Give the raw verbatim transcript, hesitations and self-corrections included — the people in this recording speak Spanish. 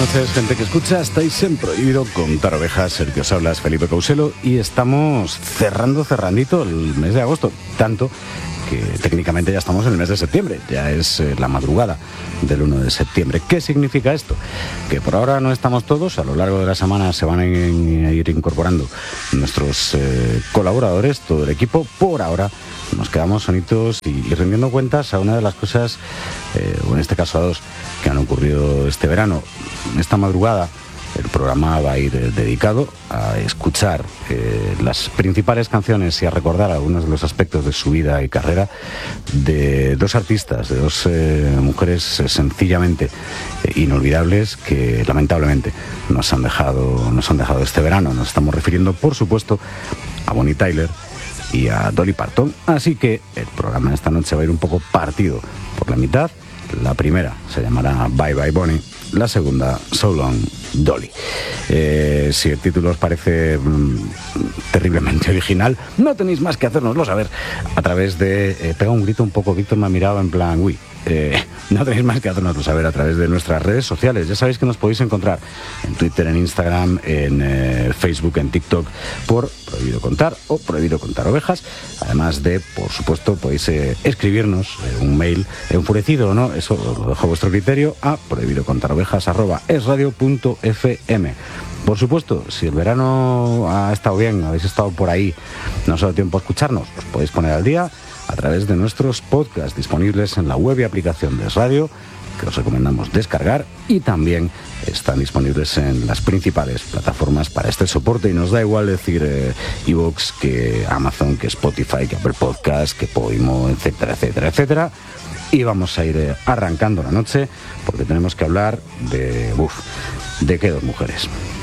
noches, gente que escucha. Estáis en Prohibido Contar Ovejas. El que os habla es Felipe Couselo y estamos cerrando, cerrandito el mes de agosto. Tanto que técnicamente ya estamos en el mes de septiembre. Ya es eh, la madrugada del uno de septiembre. ¿Qué significa esto? Que por ahora no estamos todos. A lo largo de la semana se van a ir incorporando nuestros eh, colaboradores, todo el equipo. Por ahora nos quedamos sonitos y, y rendiendo cuentas a una de las cosas, eh, o en este caso a dos, que han ocurrido este verano. Esta madrugada el programa va a ir eh, dedicado a escuchar eh, las principales canciones y a recordar algunos de los aspectos de su vida y carrera de dos artistas, de dos eh, mujeres eh, sencillamente eh, inolvidables que lamentablemente nos han dejado, nos han dejado este verano. Nos estamos refiriendo, por supuesto, a Bonnie Tyler y a Dolly Parton. Así que el programa esta noche va a ir un poco partido por la mitad. La primera se llamará Bye Bye Bonnie, la segunda So Long Dolly. Eh, si el título os parece mmm, terriblemente original, no tenéis más que hacérnoslo saber a través de... Eh, pega un grito un poco, Víctor me ha mirado en plan, uy. Eh, no tenéis más que hacérnoslo saber a través de nuestras redes sociales. Ya sabéis que nos podéis encontrar en Twitter, en Instagram, en eh, Facebook, en TikTok por Prohibido Contar o Prohibido Contar Ovejas. Además de, por supuesto, podéis eh, escribirnos eh, un mail enfurecido o no, eso lo dejo a vuestro criterio, a prohibidocontarovejas arroba esradio punto f m. Por supuesto, si el verano ha estado bien, habéis estado por ahí, no os ha dado tiempo a escucharnos, os podéis poner al día a través de nuestros podcasts disponibles en la web y aplicación de Es Radio, que os recomendamos descargar, y también están disponibles en las principales plataformas para este soporte, y nos da igual decir eh, iVoox, que Amazon, que Spotify, que Apple Podcast, que Podimo, etcétera, etcétera, etcétera. Y vamos a ir eh, arrancando la noche, porque tenemos que hablar de... Uf, ¿de qué dos mujeres?